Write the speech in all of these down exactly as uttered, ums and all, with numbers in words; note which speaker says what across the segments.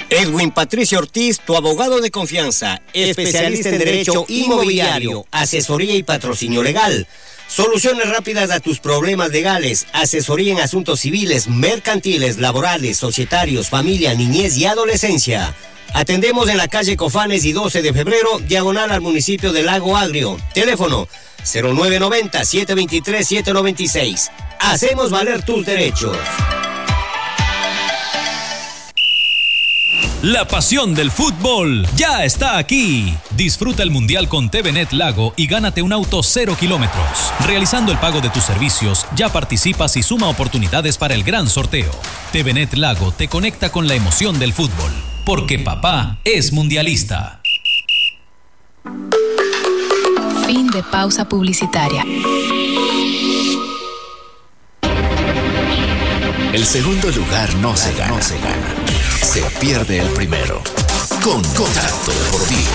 Speaker 1: Edwin Patricio Ortiz, tu abogado de confianza, especialista en derecho inmobiliario, asesoría y patrocinio legal. Soluciones rápidas a tus problemas legales, asesoría en asuntos civiles, mercantiles, laborales, societarios, familia, niñez y adolescencia. Atendemos en la calle Cofanes y doce de febrero, diagonal al municipio de Lago Agrio. Teléfono cero nueve nueve cero, siete dos tres, siete nueve seis. Hacemos valer tus derechos.
Speaker 2: La pasión del fútbol ya está aquí. Disfruta el Mundial con T V Net Lago y gánate un auto cero kilómetros. Realizando el pago de tus servicios, ya participas y suma oportunidades para el gran sorteo. T V Net Lago te conecta con la emoción del fútbol, porque papá es mundialista.
Speaker 3: Fin de pausa publicitaria.
Speaker 4: El segundo lugar no se gana, no se gana. Se pierde el primero. Con Contacto Deportivo.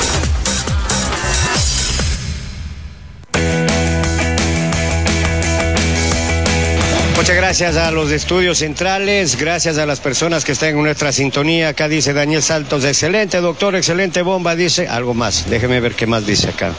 Speaker 5: Muchas gracias a los estudios centrales, gracias a las personas que están en nuestra sintonía. Acá dice Daniel Santos, excelente doctor, excelente bomba, dice algo más. Déjeme ver qué más dice acá.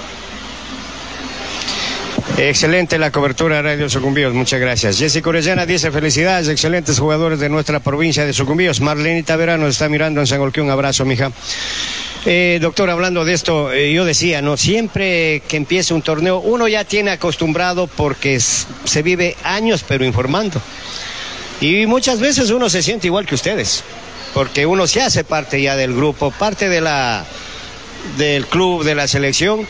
Speaker 5: Excelente la cobertura de Radio Sucumbíos, muchas gracias. Jessica Orellana dice felicidades, excelentes jugadores de nuestra provincia de Sucumbíos. Marlenita Verano está mirando en San Golquí, un abrazo, mija. Eh, doctor, hablando de esto, eh, yo decía, ¿no? Siempre que empiece un torneo, uno ya tiene acostumbrado porque es, se vive años pero informando. Y muchas veces uno se siente igual que ustedes, porque uno se hace parte ya del grupo, parte de la, del club, de la selección,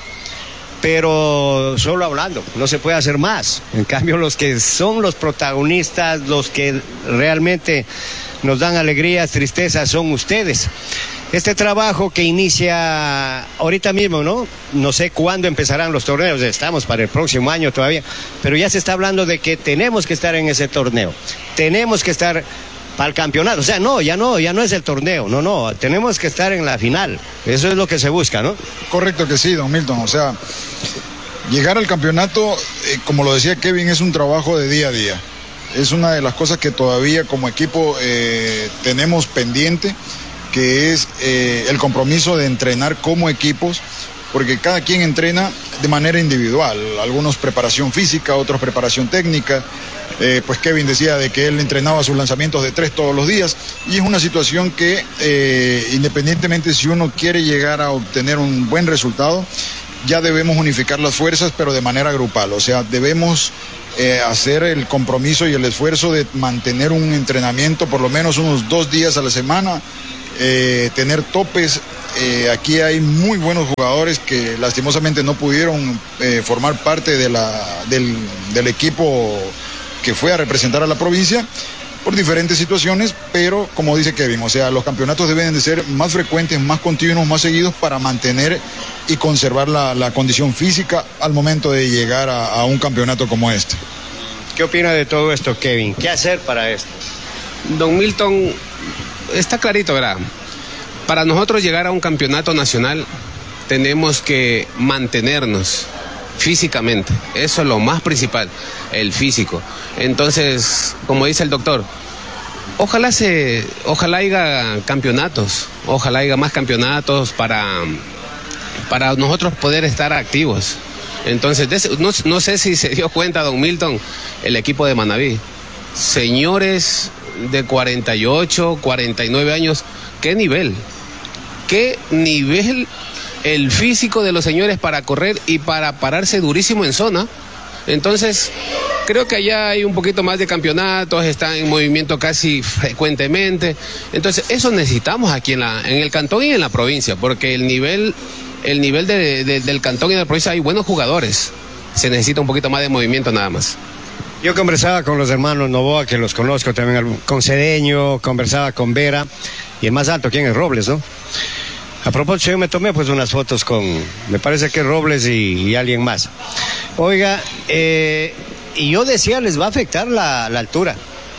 Speaker 5: pero solo hablando, no se puede hacer más. En cambio, los que son los protagonistas, los que realmente nos dan alegrías, tristezas, son ustedes. Este trabajo que inicia ahorita mismo, ¿no? No sé cuándo empezarán los torneos, estamos para el próximo año todavía, pero ya se está hablando de que tenemos que estar en ese torneo, tenemos que estar para el campeonato, o sea, no, ya no, ya no es el torneo, no, no, tenemos que estar en la final, eso es lo que se busca, ¿no?
Speaker 6: Correcto que sí, don Milton, o sea, llegar al campeonato, eh, como lo decía Kevin, es un trabajo de día a día, es una de las cosas que todavía como equipo eh, tenemos pendiente, que es eh, el compromiso de entrenar como equipos, porque cada quien entrena de manera individual, algunos preparación física, otros preparación técnica. Eh, pues Kevin decía de que él entrenaba sus lanzamientos de tres todos los días, y es una situación que eh, independientemente si uno quiere llegar a obtener un buen resultado, ya debemos unificar las fuerzas, pero de manera grupal, o sea, debemos eh, hacer el compromiso y el esfuerzo de mantener un entrenamiento por lo menos unos dos días a la semana, eh, tener topes. Eh, aquí hay muy buenos jugadores que lastimosamente no pudieron eh, formar parte de la, del, del equipo que fue a representar a la provincia por diferentes situaciones, pero como dice Kevin, o sea, los campeonatos deben de ser más frecuentes, más continuos, más seguidos para mantener y conservar la, la condición física al momento de llegar a, a un campeonato como este.
Speaker 5: ¿Qué opina de todo esto, Kevin? ¿Qué hacer para esto?
Speaker 7: Don Milton, está clarito, ¿verdad? Para nosotros llegar a un campeonato nacional tenemos que mantenernos físicamente, eso es lo más principal, el físico. Entonces, como dice el doctor, ojalá se, ojalá haya campeonatos, ojalá haya más campeonatos para, para nosotros poder estar activos. Entonces, no, no sé si se dio cuenta, don Milton, el equipo de Manaví, señores de cuarenta y ocho, cuarenta y nueve años, ¿qué nivel? ¿Qué nivel el físico de los señores para correr y para pararse durísimo en zona? Entonces, creo que allá hay un poquito más de campeonatos, están en movimiento casi frecuentemente. Entonces, eso necesitamos aquí en, la, en el cantón y en la provincia, porque el nivel, el nivel de, de, del cantón y de la provincia hay buenos jugadores. Se necesita un poquito más de movimiento nada más.
Speaker 5: Yo conversaba con los hermanos Novoa, que los conozco también, con Cedeño, conversaba con Vera, y el más alto, ¿quién es? Robles, ¿no? A propósito, yo me tomé pues unas fotos con, me parece que Robles y, y alguien más. Oiga, eh, y yo decía, les va a afectar la, la altura.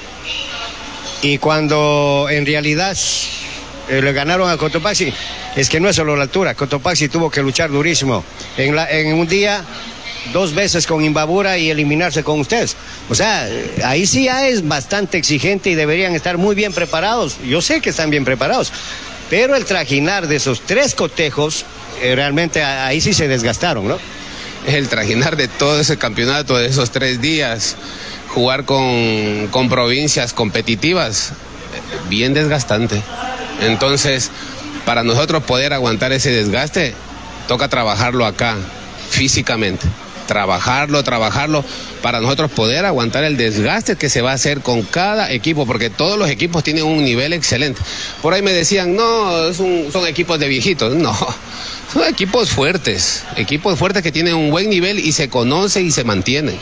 Speaker 5: Y cuando en realidad eh, le ganaron a Cotopaxi, es que no es solo la altura, Cotopaxi tuvo que luchar durísimo. En, la, en un día, dos veces con Imbabura y eliminarse con ustedes. O sea, ahí sí ya es bastante exigente y deberían estar muy bien preparados. Yo sé que están bien preparados. pero el trajinar de esos tres cotejos, eh, realmente ahí sí se desgastaron, ¿no?
Speaker 7: El trajinar de todo ese campeonato, de esos tres días, jugar con, con provincias competitivas, bien desgastante. Entonces, para nosotros poder aguantar ese desgaste, toca trabajarlo acá, físicamente. Trabajarlo, trabajarlo, para nosotros poder aguantar el desgaste que se va a hacer con cada equipo, porque todos los equipos tienen un nivel excelente. Por ahí me decían, no, es un, son equipos de viejitos. No, son equipos fuertes, equipos fuertes que tienen un buen nivel y se conocen y se mantienen.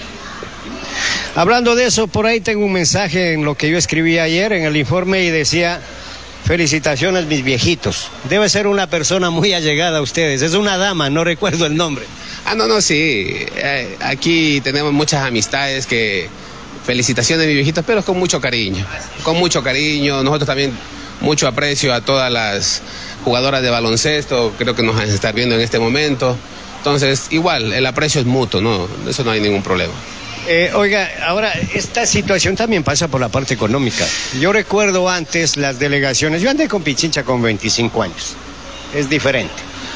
Speaker 5: Hablando de eso, por ahí tengo un mensaje en lo que yo escribí ayer en el informe y decía: felicitaciones mis viejitos. Debe ser una persona muy allegada a ustedes, es una dama, no recuerdo el nombre.
Speaker 7: Ah, no, no, sí, eh, aquí tenemos muchas amistades que, felicitaciones mis viejitos, pero con mucho cariño, con mucho cariño, nosotros también mucho aprecio a todas las jugadoras de baloncesto, creo que nos van a estar viendo en este momento, entonces igual, el aprecio es mutuo, no, eso no hay ningún problema.
Speaker 5: Eh, oiga, ahora, esta situación también pasa por la parte económica. Yo recuerdo antes las delegaciones, yo andé con Pichincha con veinticinco años, es diferente.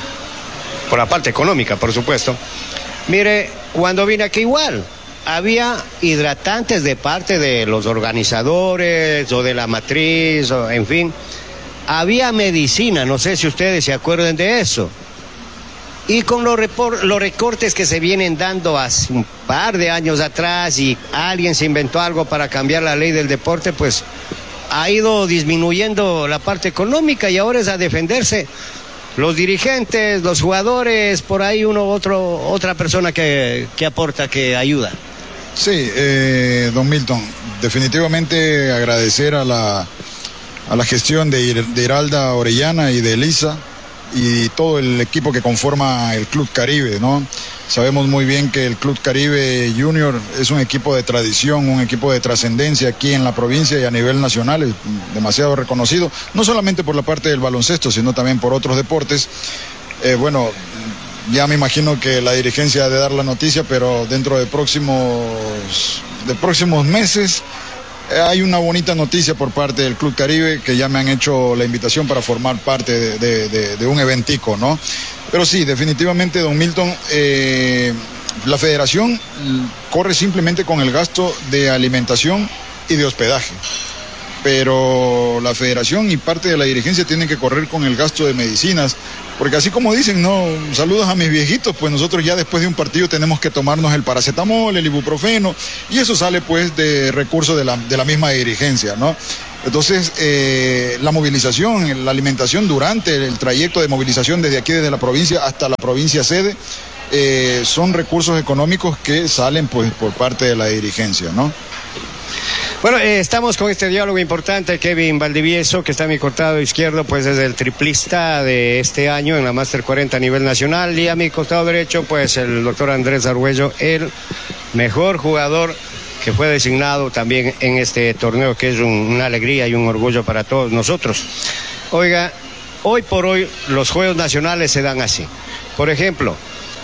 Speaker 5: Por la parte económica, por supuesto. Mire, cuando vine aquí igual, había hidratantes de parte de los organizadores o de la matriz, o, en fin. Había medicina, no sé si ustedes se acuerdan de eso. Y con los, repor- los recortes que se vienen dando hace un par de años atrás y alguien se inventó algo para cambiar la ley del deporte, pues ha ido disminuyendo la parte económica y ahora es a defenderse. Los dirigentes, los jugadores, por ahí uno otro otra persona que, que aporta, que ayuda.
Speaker 6: Sí, eh, don Milton, definitivamente agradecer a la, a la gestión de, Ir, de Iralda Orellana y de Elisa y todo el equipo que conforma el Club Caribe, ¿no? Sabemos muy bien que el Club Caribe Junior es un equipo de tradición, un equipo de trascendencia aquí en la provincia y a nivel nacional, es demasiado reconocido, no solamente por la parte del baloncesto, sino también por otros deportes. Eh, bueno, ya me imagino que la dirigencia ha de dar la noticia, pero dentro de próximos, de próximos meses eh, hay una bonita noticia por parte del Club Caribe, que ya me han hecho la invitación para formar parte de, de, de, de un eventico, ¿no? Pero sí, definitivamente, don Milton, eh, la federación corre simplemente con el gasto de alimentación y de hospedaje. Pero la federación y parte de la dirigencia tienen que correr con el gasto de medicinas, porque así como dicen, no, saludos a mis viejitos, pues nosotros ya después de un partido tenemos que tomarnos el paracetamol, el ibuprofeno, y eso sale pues de recursos de la, de la misma dirigencia, ¿no? Entonces, eh, la movilización, la alimentación durante el trayecto de movilización desde aquí, desde la provincia hasta la provincia sede, eh, son recursos económicos que salen pues por parte de la dirigencia, ¿no?
Speaker 5: Bueno, eh, estamos con este diálogo importante. Kevin Valdivieso, que está a mi costado izquierdo, pues es el triplista de este año en la Máster cuarenta a nivel nacional, y a mi costado derecho, pues el doctor Andrés Argüello, el mejor jugador que fue designado también en este torneo, que es un, una alegría y un orgullo para todos nosotros. Oiga, hoy por hoy los Juegos Nacionales se dan así. Por ejemplo,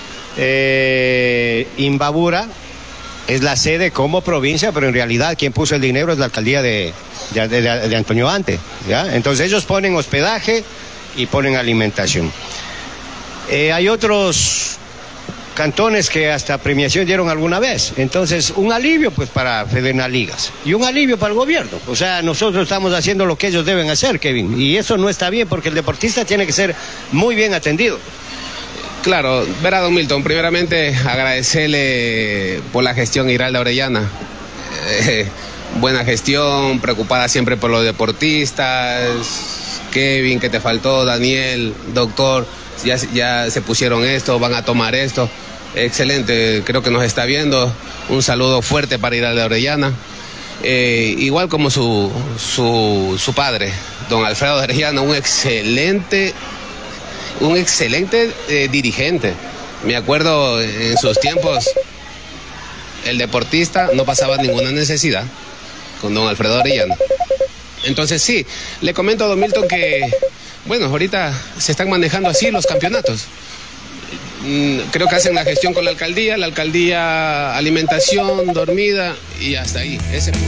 Speaker 5: eh, Imbabura es la sede como provincia, pero en realidad quien puso el dinero es la alcaldía de, de, de, de Antonio Ante, ¿ya? Entonces ellos ponen hospedaje y ponen alimentación. Eh, hay otros cantones que hasta premiación dieron alguna vez, entonces un alivio pues para Federal Ligas y un alivio para el gobierno. O sea, nosotros estamos haciendo lo que ellos deben hacer, Kevin, y eso no está bien porque el deportista tiene que ser muy bien atendido.
Speaker 7: Claro, verá, don Milton, primeramente agradecerle por la gestión Iralda Orellana. Eh, buena gestión, preocupada siempre por los deportistas. Kevin, que te faltó, Daniel, doctor, ya, ya se pusieron esto, van a tomar esto. Excelente, creo que nos está viendo. Un saludo fuerte para Iralda Orellana. Eh, igual como su, su, su padre, don Alfredo Orellana, un excelente... un excelente eh, dirigente. Me acuerdo en sus tiempos, el deportista no pasaba ninguna necesidad con don Alfredo Orellana. Entonces sí, le comento a don Milton que, bueno, ahorita se están manejando así los campeonatos. Creo que hacen la gestión con la alcaldía, la alcaldía alimentación, dormida y hasta ahí, ese punto.